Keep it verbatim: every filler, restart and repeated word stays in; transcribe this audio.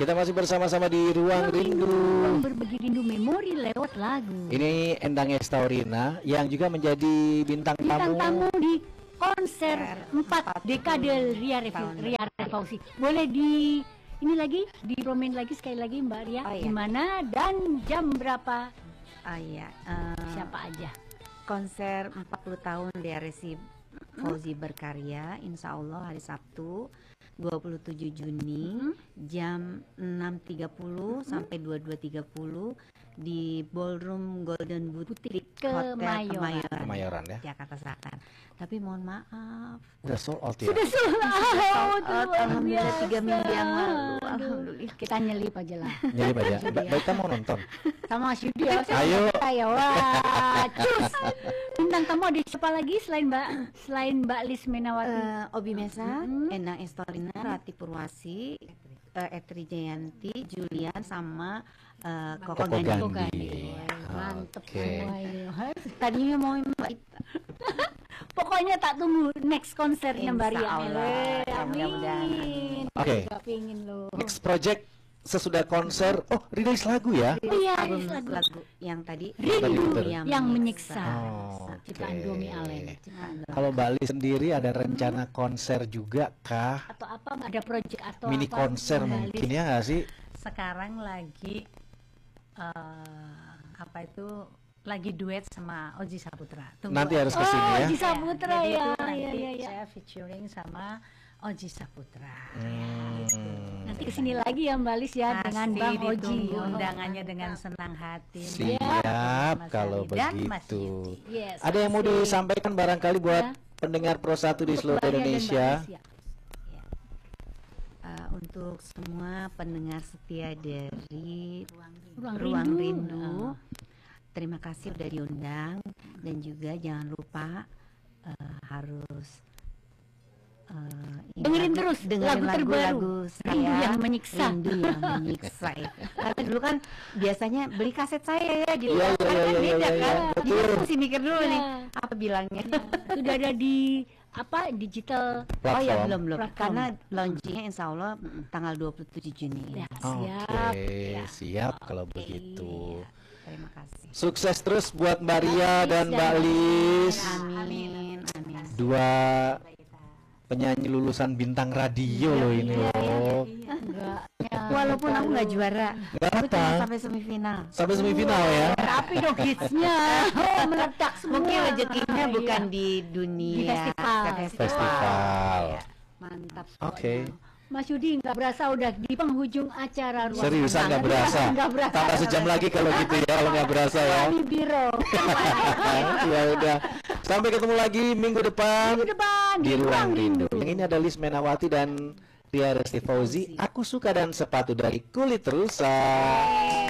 Kita masih bersama-sama di Ruang Rindu. Ruang berbagi rindu memori lewat lagu. Ini Endang Estaurina yang juga menjadi bintang, Bintang tamu. tamu di konser empat dekade Ria Revi- Ria Fauzi. Boleh di ini lagi dipromen lagi sekali lagi Mbak Ria, Oh, iya. di mana dan jam berapa? Oh iya, eh, Siapa aja? konser empat puluh tahun Ria Resi Fauzi berkarya, insya Allah hari Sabtu dua puluh tujuh Juni Hmm. jam enam tiga puluh sampai dua puluh dua tiga puluh di Ballroom Golden Boutique Hotel Kemayoran. Kemayoran, Kemayoran ya. Jakarta Selatan. Tapi mohon maaf, Udah sold out ya. Sudah sudah. out, alhamdulillah tiga minggu yang lalu. Aduh. Alhamdulillah. Kita nyelip aja lah. Jadi aja. Mbak Mbak Ita mau nonton. Sama Mas Yudi ya. Ayo. Ayo. Wah, cus. Bintang tamu ada siapa lagi selain Mbak selain Mbak Lis Menawati? Eh, Obi Mesa, Mhm. Endang Estorina, Rati Purwasi, eh, Etri Jayanti, Julian sama eh, Koko Koko Gani. Gandhi. Mantep Oke. semua ini. Tadinya mau Mbak Ita. Pokoknya tak tunggu next konsernya Mbak Ria. Insya Allah. Eh, Ya, mudah-mudahan. Amin. Oke. Gak pingin loh. Next project sesudah konser. Oh, rilis lagu ya. Oh iya, Album rilis lagu. lagu yang tadi Rindu yang yang menyiksa. Oh, Ciptaan oke. Domi Allen. Ciptaan Domi. Kalau Bali sendiri ada rencana konser juga kah? Atau apa ada project atau Mini apa? konser Mbak mungkin Lis? ya nggak sih? Sekarang lagi eh apa itu lagi duet sama Oji Saputra. Tunggu Nanti aja. harus kesini Oh, ya. Oji Saputra Jadi ya. itu Ya nanti ya ya. saya featuring sama Oji Saputra. Hmm. Nanti kesini lagi ya Mbak Lis ya dengan Pasti Bang Oji. ditunggu Oh, undangannya dengan senang hati. Siap Mas kalau Ali dan Mas begitu. Yudi. Yes, Ada yang mau asik. disampaikan barangkali buat Ya. pendengar Pro satu di seluruh Mbak Ria dan Mbak Indonesia? Lis, ya. eh, untuk semua pendengar setia dari Ruang, Ruang Rindu. Rindu. Ah. Terima kasih udah diundang dan juga jangan lupa eh, harus eh, ini Dengerin lagu- terus dengerin lagu terbaru, lagu-lagu Rindu saya, yang Menyiksa. Rindu yang menyiksa ya. Karena dulu kan biasanya beli kaset saya ya di Iya, iya, kan iya, iya, beda iya, kan. iya, Jadi betul. aku mesti mikir dulu Iya. nih apa bilangnya. Sudah ada di apa digital. Oh ya Platform. belum belum Platform. karena launchingnya insya Allah tanggal dua puluh tujuh Juni. Ya, Oke, siap. Ya. siap kalau begitu. Terima kasih. Sukses terus buat Mbak Ria dan Lis Mbak dan- Lis. Amin amin. Dua penyanyi lulusan bintang radio loh ini loh. Enggak. Walaupun aku nggak juara, Nggak aku cuma apa. sampai semifinal. Sampai semifinal ya. Tapi dong hitsnya oh, meledak semua. Mungkin rezekinya Iya. bukan di dunia Di festival. ke Festival. Mantap. Oke. pokoknya. Mas Yudi nggak berasa udah di penghujung acara ruang. Seriusan nggak berasa. Nggak berasa. Tambah sejam lagi kalau gitu ya, kalau nggak berasa ya. Kami biro. Ya udah. Sampai ketemu lagi minggu depan Minggu depan di Ruang Rindu. Yang ini ada Lis Menawati dan Ria Resti Fauzi. Aku suka dan sepatu dari kulit rusa.